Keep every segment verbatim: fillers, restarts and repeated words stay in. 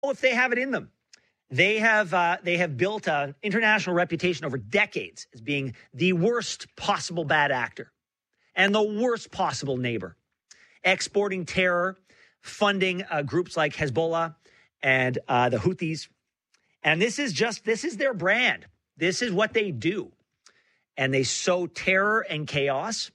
if they have it in them. They have uh, they have built an international reputation over decades as being the worst possible bad actor and the worst possible neighbor, exporting terror, funding uh, groups like Hezbollah and uh, the Houthis. And this is just, this is their brand. This is what they do. And they sow terror and chaos.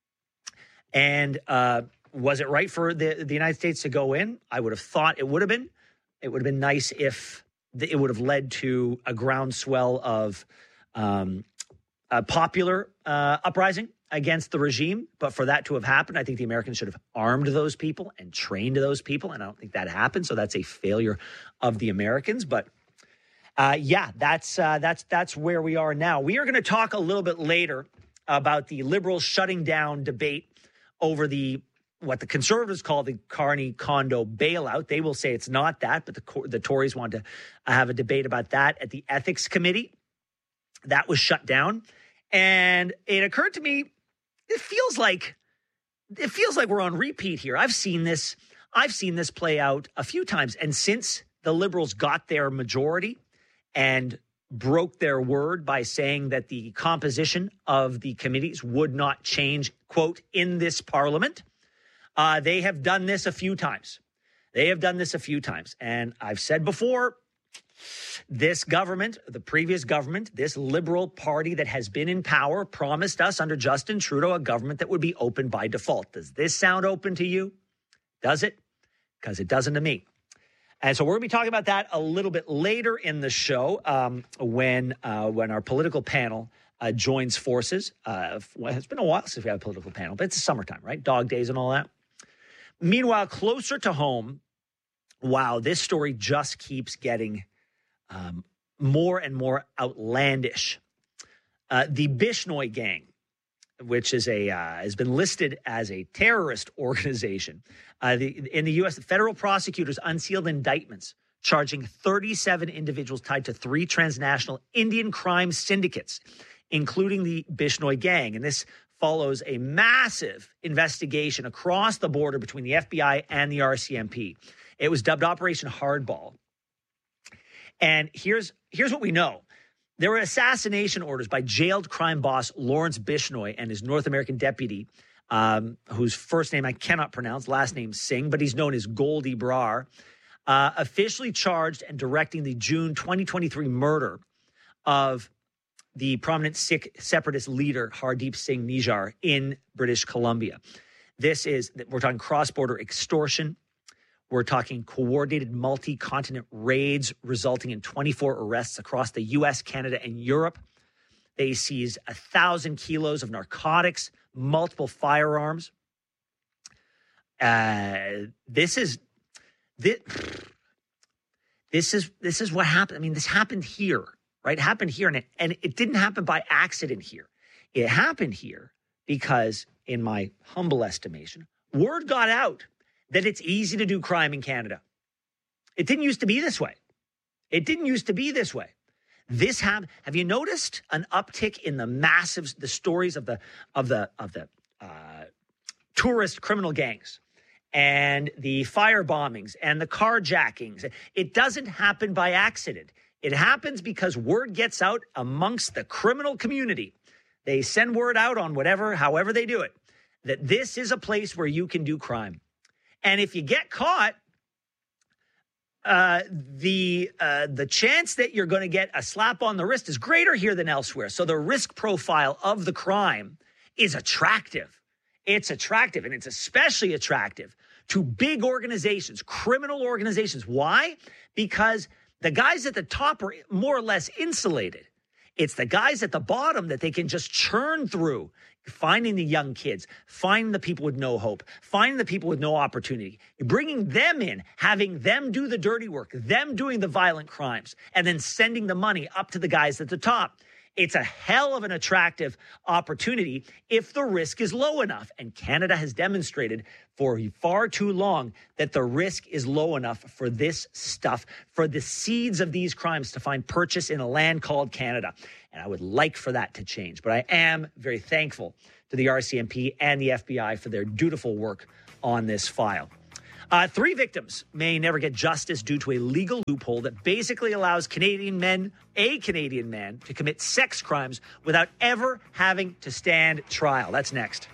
And uh, was it right for the, the United States to go in? I would have thought it would have been. It would have been nice if it would have led to a groundswell of um, a popular uh, uprising against the regime. But for that to have happened, I think the Americans should have armed those people and trained those people. And I don't think that happened. So that's a failure of the Americans. But uh, yeah, that's uh, that's that's where we are now. We are going to talk a little bit later about the Liberals shutting down debate over the what the Conservatives call the Carney condo bailout. They will say it's not that, but the, the Tories want to have a debate about that at the Ethics Committee. That was shut down. And it occurred to me, it feels like it feels like we're on repeat here. I've seen this. I've seen this play out a few times. And since the Liberals got their majority and broke their word by saying that the composition of the committees would not change, quote, in this parliament, Uh, they have done this a few times. They have done this a few times. And I've said before, this government, the previous government, this Liberal Party that has been in power, promised us under Justin Trudeau a government that would be open by default. Does this sound open to you? Does it? Because it doesn't to me. And so we're going to be talking about that a little bit later in the show um, when uh, when our political panel uh, joins forces. Uh, well, it's been a while since we had a political panel, but it's the summertime, right? Dog days and all that. Meanwhile, closer to home, wow, this story just keeps getting um, more and more outlandish. Uh, the Bishnoi gang, which is a uh, has been listed as a terrorist organization, uh, the, in the U S, the federal prosecutors unsealed indictments charging thirty-seven individuals tied to three transnational Indian crime syndicates, including the Bishnoi gang. And this follows a massive investigation across the border between the F B I and the R C M P. It was dubbed Operation Hardball. And here's here's what we know. There were assassination orders by jailed crime boss Lawrence Bishnoi and his North American deputy, um, whose first name I cannot pronounce, last name Singh, but he's known as Goldie Brar, uh, officially charged and directing the June twenty twenty-three murder of the prominent Sikh separatist leader Hardeep Singh Nijjar in British Columbia. This is, we're talking cross-border extortion. We're talking coordinated multi-continent raids resulting in twenty-four arrests across the U S, Canada, and Europe. They seized a thousand kilos of narcotics, multiple firearms. Uh, this is this, this is this is what happened. I mean, this happened here. Right, it happened here, and it, and it didn't happen by accident here. It happened here because, in my humble estimation, word got out that it's easy to do crime in Canada. It didn't used to be this way. It didn't used to be this way. This have have you noticed an uptick in the massive the stories of the of the of the uh, tourist criminal gangs and the fire bombings and the carjackings? It doesn't happen by accident. It happens because word gets out amongst the criminal community. They send word out on whatever, however they do it, that this is a place where you can do crime. And if you get caught, uh, the uh, the chance that you're going to get a slap on the wrist is greater here than elsewhere. So the risk profile of the crime is attractive. It's attractive, and it's especially attractive to big organizations, criminal organizations. Why? Because the guys at the top are more or less insulated. It's the guys at the bottom that they can just churn through, finding the young kids, finding the people with no hope, finding the people with no opportunity, bringing them in, having them do the dirty work, them doing the violent crimes, and then sending the money up to the guys at the top. It's a hell of an attractive opportunity if the risk is low enough. And Canada has demonstrated for far too long that the risk is low enough for this stuff, for the seeds of these crimes to find purchase in a land called Canada. And I would like for that to change. But I am very thankful to the R C M P and the F B I for their dutiful work on this file. Uh, three victims may never get justice due to a legal loophole that basically allows Canadian men, a Canadian man, to commit sex crimes without ever having to stand trial. That's next.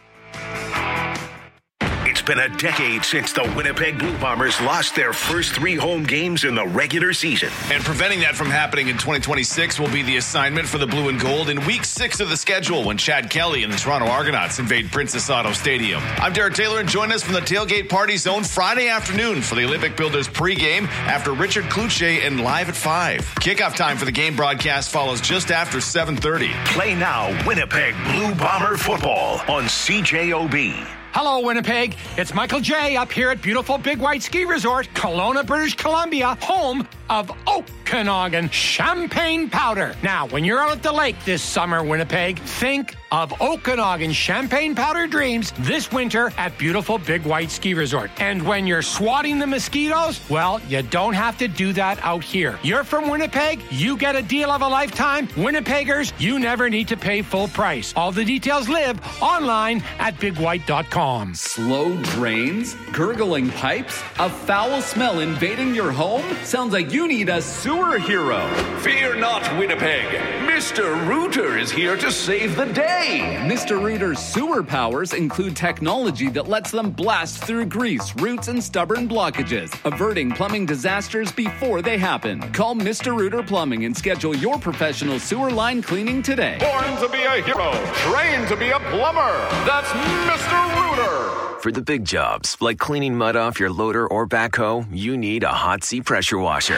It's been a decade since the Winnipeg Blue Bombers lost their first three home games in the regular season. And preventing that from happening in twenty twenty-six will be the assignment for the Blue and Gold in week six of the schedule when Chad Kelly and the Toronto Argonauts invade Princess Auto Stadium. I'm Derek Taylor, and join us from the Tailgate Party Zone Friday afternoon for the Olympic Builders pregame after Richard Cloutier and Live at five. Kickoff time for the game broadcast follows just after seven thirty. Play now Winnipeg Blue Bomber football on C J O B. Hello, Winnipeg. It's Michael J. up here at beautiful Big White Ski Resort, Kelowna, British Columbia, home of Okanagan Champagne Powder. Now, when you're out at the lake this summer, Winnipeg, think of Okanagan Champagne Powder dreams this winter at beautiful Big White Ski Resort. And when you're swatting the mosquitoes, well, you don't have to do that out here. You're from Winnipeg, you get a deal of a lifetime. Winnipeggers, you never need to pay full price. All the details live online at big white dot com. Slow drains, gurgling pipes, a foul smell invading your home? Sounds like you need a sewer hero. Fear not, Winnipeg. Mister Rooter is here to save the day. Mister Rooter's sewer powers include technology that lets them blast through grease, roots, and stubborn blockages, averting plumbing disasters before they happen. Call Mister Rooter Plumbing and schedule your professional sewer line cleaning today. Born to be a hero, trained to be a plumber. That's Mister Rooter. For the big jobs, like cleaning mud off your loader or backhoe, you need a Hot Sea pressure washer.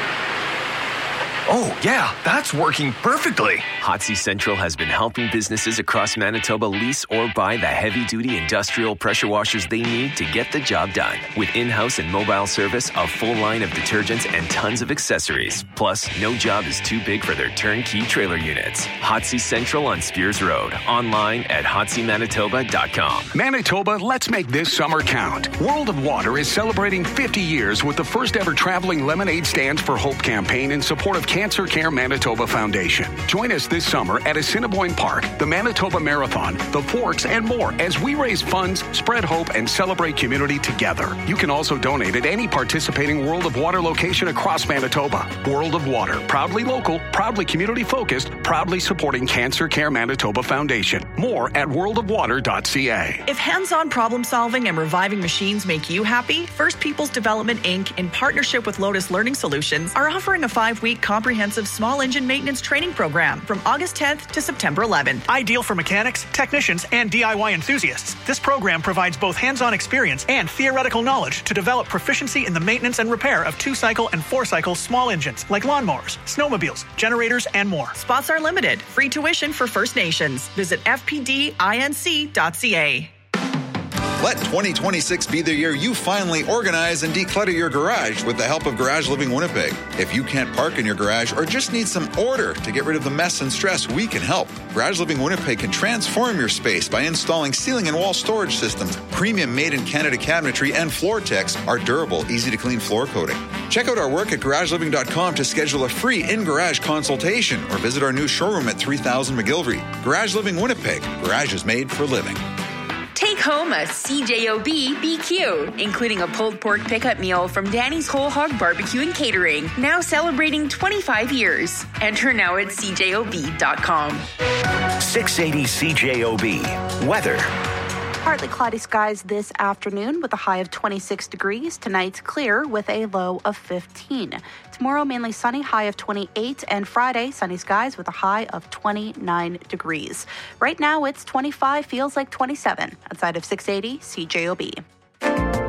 Oh, yeah, that's working perfectly. Hot Sea Central has been helping businesses across Manitoba lease or buy the heavy-duty industrial pressure washers they need to get the job done. With in-house and mobile service, a full line of detergents, and tons of accessories. Plus, no job is too big for their turnkey trailer units. Hot Sea Central on Spears Road. Online at hot sea manitoba dot com. Manitoba, let's make this summer count. World of Water is celebrating fifty years with the first ever traveling Lemonade Stands for Hope campaign in support of Cancer Care Manitoba Foundation. Join us this summer at Assiniboine Park, the Manitoba Marathon, the Forks, and more as we raise funds, spread hope, and celebrate community together. You can also donate at any participating World of Water location across Manitoba. World of Water, proudly local, proudly community-focused, proudly supporting Cancer Care Manitoba Foundation. More at world of water dot c a. If hands-on problem-solving and reviving machines make you happy, First Peoples Development, Incorporated, in partnership with Lotus Learning Solutions, are offering a five-week comprehensive small engine maintenance training program from August tenth to September eleventh. Ideal for mechanics, technicians, and D I Y enthusiasts, this program provides both hands-on experience and theoretical knowledge to develop proficiency in the maintenance and repair of two-cycle and four-cycle small engines like lawnmowers, snowmobiles, generators, and more. Spots are limited. Free tuition for First Nations. Visit f p d inc dot c a. Let twenty twenty-six be the year you finally organize and declutter your garage with the help of Garage Living Winnipeg. If you can't park in your garage or just need some order to get rid of the mess and stress, we can help. Garage Living Winnipeg can transform your space by installing ceiling and wall storage systems, premium made-in-Canada cabinetry, and Floor-Tex, our durable, easy-to-clean floor coating. Check out our work at garage living dot com to schedule a free in-garage consultation or visit our new showroom at three thousand McGilvery. Garage Living Winnipeg. Garage is made for living. Take home a C J O B B Q, including a pulled pork pickup meal from Danny's Whole Hog Barbecue and Catering, now celebrating twenty-five years. Enter now at c j o b dot com. six eighty C J O B. Weather. Partly cloudy skies this afternoon with a high of twenty-six degrees. Tonight's clear with a low of fifteen. Tomorrow, mainly sunny, high of twenty-eight. And Friday, sunny skies with a high of twenty-nine degrees. Right now, it's twenty-five, feels like twenty-seven. Outside of six eighty C J O B.